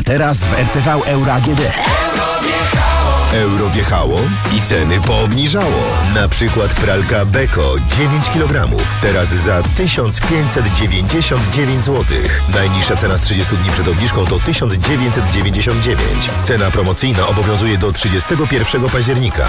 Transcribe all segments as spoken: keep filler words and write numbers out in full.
A teraz w R T V Euro A G D. Euro wjechało i ceny poobniżało. Na przykład pralka Beko dziewięć kilogramów. Teraz za tysiąc pięćset dziewięćdziesiąt dziewięć złotych. Najniższa cena z trzydziestu dni przed obniżką to tysiąc dziewięćset dziewięćdziesiąt dziewięć. Cena promocyjna obowiązuje do trzydziestego pierwszego października.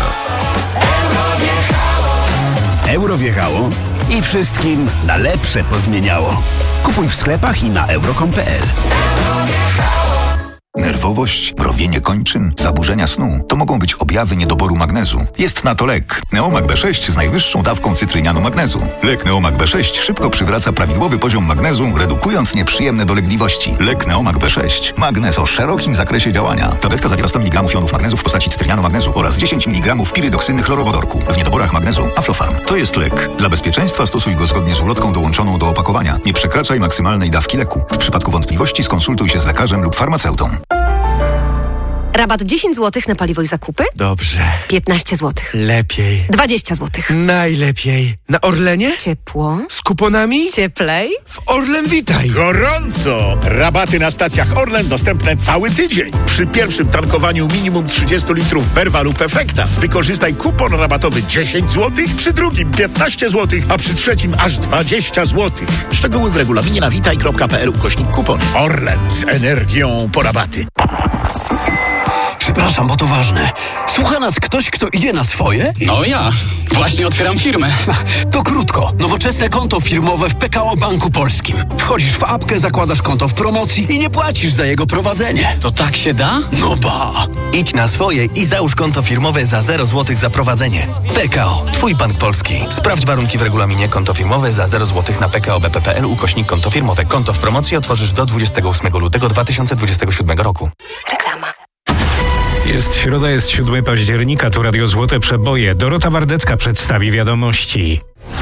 Euro wjechało i wszystkim na lepsze pozmieniało. Kupuj w sklepach i na euro kropka com kropka p l. Nerwowość, mrowienie kończyn, zaburzenia snu to mogą być objawy niedoboru magnezu. Jest na to lek Neomag B sześć z najwyższą dawką cytrynianu magnezu. Lek Neomag B sześć szybko przywraca prawidłowy poziom magnezu, redukując nieprzyjemne dolegliwości. Lek Neomag B sześć. Magnez o szerokim zakresie działania. Tabletka zawiera sto miligramów jonów magnezu w postaci cytrynianu magnezu oraz dziesięć miligramów pirydoksyny chlorowodorku. W niedoborach magnezu Aflofarm. To jest lek. Dla bezpieczeństwa stosuj go zgodnie z ulotką dołączoną do opakowania. Nie przekraczaj maksymalnej dawki leku. W przypadku wątpliwości skonsultuj się z lekarzem lub farmaceutą. Rabat dziesięć złotych na paliwo i zakupy? Dobrze. piętnaście złotych. Lepiej. dwadzieścia złotych. Najlepiej. Na Orlenie? Ciepło. Z kuponami? Cieplej. W Orlen Witaj. Gorąco! Rabaty na stacjach Orlen dostępne cały tydzień. Przy pierwszym tankowaniu minimum trzydzieści litrów Verva lub Efekta wykorzystaj kupon rabatowy dziesięć złotych, przy drugim piętnaście złotych, a przy trzecim aż dwadzieścia złotych. Szczegóły w regulaminie na witaj kropka p l ukośnik kupon. Orlen z energią po rabaty. Przepraszam, bo to ważne. Słucha nas ktoś, kto idzie na swoje? No ja. Właśnie otwieram firmę. To krótko. Nowoczesne konto firmowe w P K O Banku Polskim. Wchodzisz w apkę, zakładasz konto w promocji i nie płacisz za jego prowadzenie. To tak się da? No ba! Idź na swoje i załóż konto firmowe za zero złotych za prowadzenie. P K O. Twój bank polski. Sprawdź warunki w regulaminie. Konto firmowe za zero złotych na p k o b p kropka p l ukośnik konto firmowe. Konto w promocji otworzysz do dwudziestego ósmego lutego dwa tysiące dwudziestego siódmego roku. Reklama. Jest środa, jest siódmego października, tu Radio Złote Przeboje. Dorota Wardecka przedstawi wiadomości.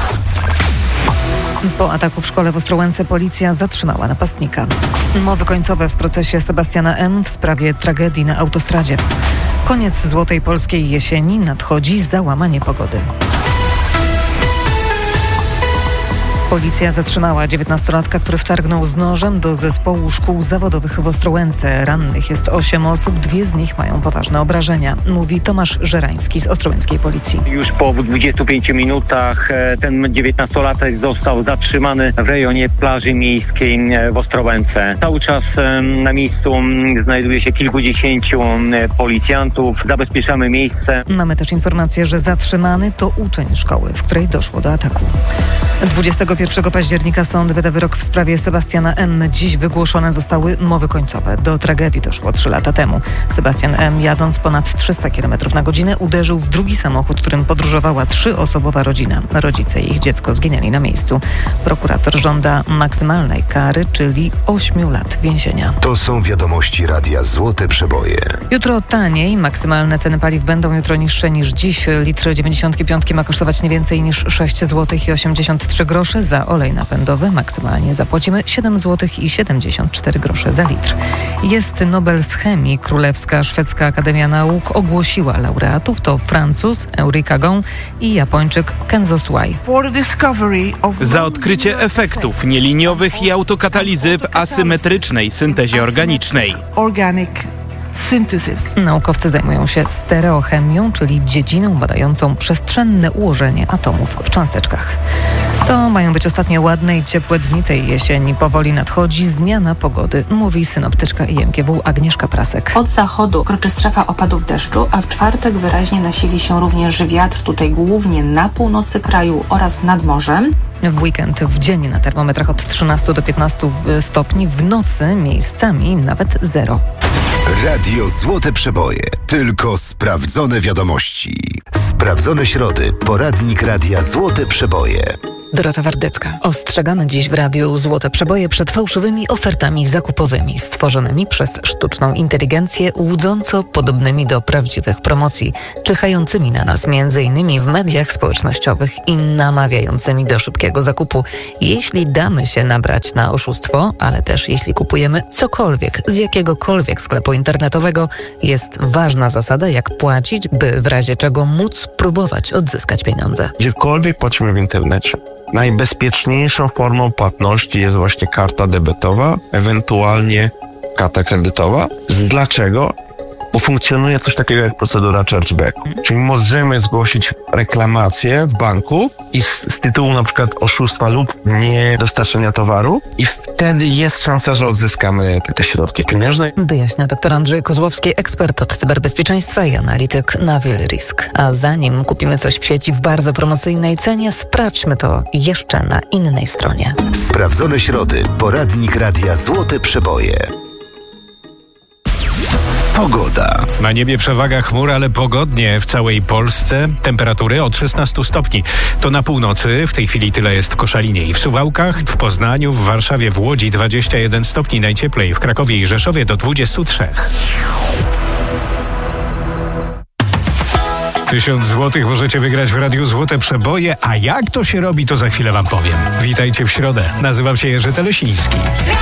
Po ataku w szkole w Ostrołęce policja zatrzymała napastnika. Mowy końcowe w procesie Sebastiana M. w sprawie tragedii na autostradzie. Koniec złotej polskiej jesieni, nadchodzi załamanie pogody. Policja zatrzymała dziewiętnastolatka, który wtargnął z nożem do zespołu szkół zawodowych w Ostrołęce. Rannych jest osiem osób, dwie z nich mają poważne obrażenia, mówi Tomasz Żerański z ostrołęckiej policji. Już po dwudziestu pięciu minutach ten dziewiętnastolatek został zatrzymany w rejonie plaży miejskiej w Ostrołęce. Cały czas na miejscu znajduje się kilkudziesięciu policjantów. Zabezpieczamy miejsce. Mamy też informację, że zatrzymany to uczeń szkoły, w której doszło do ataku. dwudziestego pierwszego października sąd wyda wyrok w sprawie Sebastiana M. Dziś wygłoszone zostały mowy końcowe. Do tragedii doszło trzy lata temu. Sebastian M., jadąc ponad trzysta kilometrów na godzinę, uderzył w drugi samochód, którym podróżowała trzyosobowa rodzina. Rodzice i ich dziecko zginęli na miejscu. Prokurator żąda maksymalnej kary, czyli ośmiu lat więzienia. To są wiadomości Radia Złote Przeboje. Jutro taniej. Maksymalne ceny paliw będą jutro niższe niż dziś. Litr dziewięćdziesiątki piątki ma kosztować nie więcej niż sześć złotych i osiemdziesiąt trzy grosze. Za olej napędowy maksymalnie zapłacimy siedem złotych i siedemdziesiąt cztery grosze za litr. Jest Nobel z chemii. Królewska Szwedzka Akademia Nauk ogłosiła laureatów. To Francuz Eureka Gong i Japończyk Kenzo Suai. Za odkrycie efektów nieliniowych i autokatalizy w asymetrycznej syntezie organicznej. Naukowcy zajmują się stereochemią, czyli dziedziną badającą przestrzenne ułożenie atomów w cząsteczkach. To mają być ostatnie ładne i ciepłe dni tej jesieni. Powoli nadchodzi zmiana pogody, mówi synoptyczka I M G W Agnieszka Prasek. Od zachodu kroczy strefa opadów deszczu, a w czwartek wyraźnie nasili się również wiatr, tutaj głównie na północy kraju oraz nad morzem. W weekend w dzień na termometrach od trzynastu do piętnastu stopni, w nocy miejscami nawet zero. Radio Złote Przeboje. Tylko sprawdzone wiadomości. Sprawdzone środy. Poradnik Radia Złote Przeboje. Dorota Wardecka. Ostrzegamy dziś w Radiu Złote Przeboje przed fałszywymi ofertami zakupowymi stworzonymi przez sztuczną inteligencję, łudząco podobnymi do prawdziwych promocji, czyhającymi na nas między innymi w mediach społecznościowych i namawiającymi do szybkiego zakupu. Jeśli damy się nabrać na oszustwo, ale też jeśli kupujemy cokolwiek z jakiegokolwiek sklepu internetowego, jest ważna zasada, jak płacić, by w razie czego móc próbować odzyskać pieniądze. Gdziekolwiek płacimy w internecie, najbezpieczniejszą formą płatności jest właśnie karta debetowa, ewentualnie karta kredytowa. Dlaczego? Bo funkcjonuje coś takiego jak procedura chargeback. Czyli możemy zgłosić reklamację w banku i z, z tytułu na przykład oszustwa lub niedostarczenia towaru i wtedy jest szansa, że odzyskamy te środki pieniężne. Wyjaśnia dr Andrzej Kozłowski, ekspert od cyberbezpieczeństwa i analityk Naviel Risk. A zanim kupimy coś w sieci w bardzo promocyjnej cenie, sprawdźmy to jeszcze na innej stronie. Sprawdzone środy. Poradnik Radia Złote Przeboje. Pogoda. Na niebie przewaga chmur, ale pogodnie w całej Polsce. Temperatury od szesnastu stopni. To na północy, w tej chwili tyle jest w Koszalinie i w Suwałkach, w Poznaniu, w Warszawie, w Łodzi dwadzieścia jeden stopni najcieplej, w Krakowie i Rzeszowie do dwudziestu trzech. Tysiąc złotych możecie wygrać w Radiu Złote Przeboje, a jak to się robi, to za chwilę wam powiem. Witajcie w środę. Nazywam się Jerzy Telesiński.